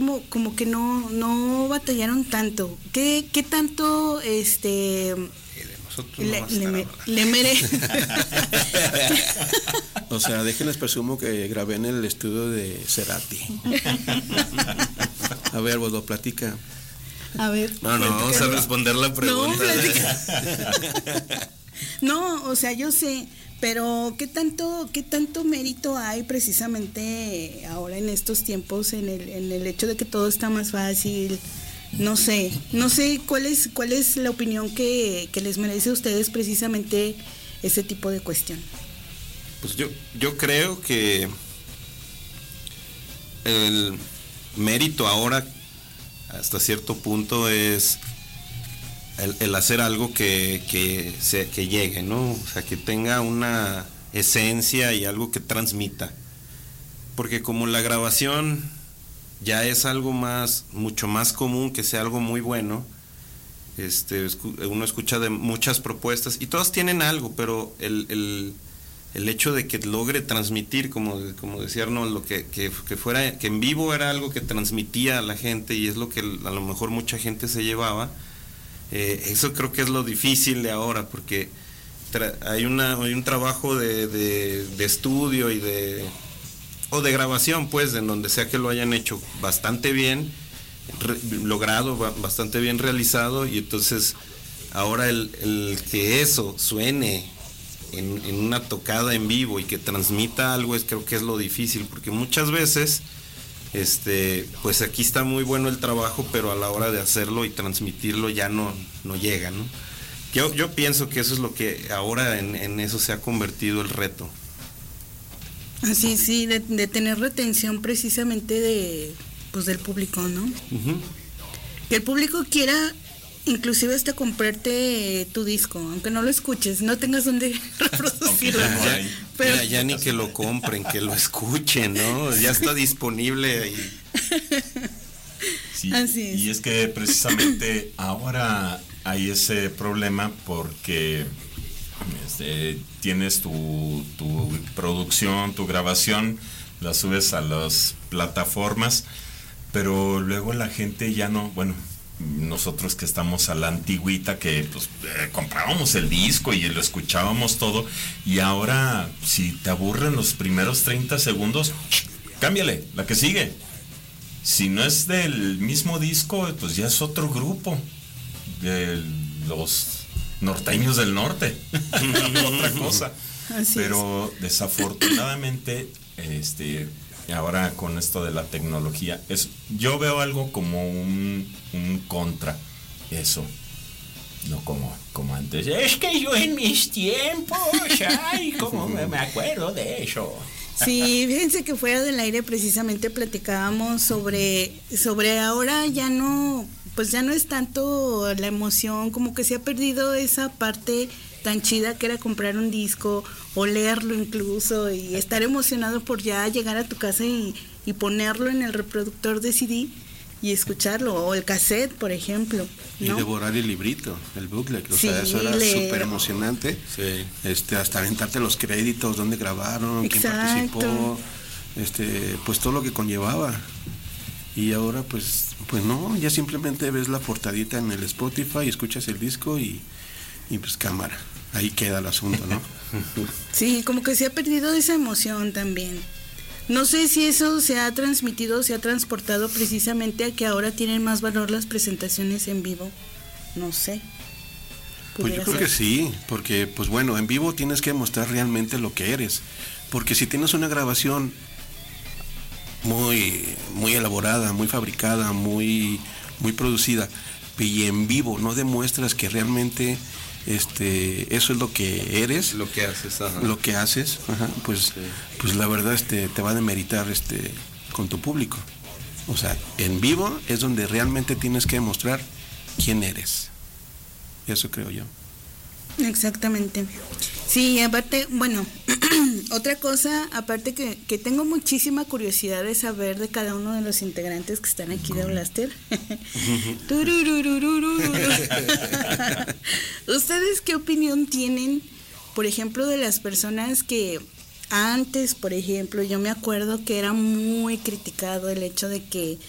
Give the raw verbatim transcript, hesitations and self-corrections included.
como, como que no, no batallaron tanto. ¿Qué, qué tanto este le, le, me, le mere? O sea, déjenles presumo que grabé en el estudio de Cerati. A ver, Bodo, platica. A ver. No, no, vamos a responder la pregunta. No, no, o sea, yo sé, pero ¿qué tanto, qué tanto mérito hay precisamente ahora en estos tiempos en el, en el hecho de que todo está más fácil? No sé, no sé cuál es, cuál es la opinión que, que les merece a ustedes precisamente ese tipo de cuestión. Pues yo, yo creo que el mérito ahora hasta cierto punto es el, el hacer algo que, que, se, que llegue, ¿no? O sea, que tenga una esencia y algo que transmita. Porque como la grabación ya es algo más, mucho más común, que sea algo muy bueno, este, uno escucha de muchas propuestas y todas tienen algo, pero el, el, el hecho de que logre transmitir, como, como decía Arnold, lo que, que, que fuera, que en vivo era algo que transmitía a la gente y es lo que a lo mejor mucha gente se llevaba, eh, eso creo que es lo difícil de ahora, porque tra- hay, una, hay un trabajo de, de, de estudio y de o de grabación, pues, en donde sea que lo hayan hecho bastante bien, re, logrado, bastante bien realizado, y entonces ahora el, el que eso suene en, en una tocada en vivo y que transmita algo, es creo que es lo difícil, porque muchas veces este pues aquí está muy bueno el trabajo, pero a la hora de hacerlo y transmitirlo ya no, no llega, ¿no? Yo, yo pienso que eso es lo que ahora en, en eso se ha convertido el reto. Así, sí, de, de tener retención precisamente de, pues, del público, ¿no? Uh-huh. Que el público quiera, inclusive hasta comprarte tu disco, aunque no lo escuches, no tengas donde reproducirlo. ya, pero ya, ya ni que lo compren, que lo escuchen, ¿no? Ya está disponible ahí. Sí, así es. Y es que precisamente ahora hay ese problema porque este, tienes tu, tu producción, tu grabación, la subes a las plataformas, pero luego la gente ya no, bueno, nosotros que estamos a la antigüita, que pues eh, comprábamos el disco y lo escuchábamos todo, y ahora si te aburren los primeros treinta segundos, cámbiale, la que sigue. Si no es del mismo disco, pues ya es otro grupo, de los norteños del norte, otra cosa. Así pero es. Desafortunadamente, este, ahora con esto de la tecnología, es, yo veo algo como un, un contra eso, no como, como antes. Es que yo en mis tiempos, ay, como me, me acuerdo de eso. Sí, fíjense que fuera del aire precisamente platicábamos sobre, sobre ahora ya no, pues ya no es tanto la emoción, como que se ha perdido esa parte tan chida que era comprar un disco o leerlo incluso y estar emocionado por ya llegar a tu casa y, y ponerlo en el reproductor de C D y escucharlo, o el cassette, por ejemplo, ¿no? Y devorar el librito, el booklet, o sí, sea, eso era leer. súper emocionante. Sí. Este, hasta aventarte los créditos, dónde grabaron, exacto. quién participó, este, pues todo lo que conllevaba. Y ahora pues, pues no, ya simplemente ves la portadita en el Spotify, escuchas el disco y, y pues cámara, ahí queda el asunto, ¿no? Sí, como que se ha perdido esa emoción también. No sé si eso se ha transmitido, se ha transportado precisamente a que ahora tienen más valor las presentaciones en vivo. No sé. Pues yo creo ser. que sí, porque pues bueno, en vivo tienes que mostrar realmente lo que eres. Porque si tienes una grabación muy, muy elaborada, muy fabricada, muy, muy producida, y en vivo no demuestras que realmente este eso es lo que eres, lo que haces, ajá. lo que haces, ajá, pues, sí. pues la verdad este te va a demeritar este con tu público. O sea, en vivo es donde realmente tienes que demostrar quién eres. Eso creo yo. Exactamente. Sí, aparte, bueno, otra cosa, aparte que, que tengo muchísima curiosidad de saber de cada uno de los integrantes que están aquí de Blaster. ¿Ustedes qué opinión tienen, por ejemplo, de las personas que antes, por ejemplo, yo me acuerdo que era muy criticado el hecho de que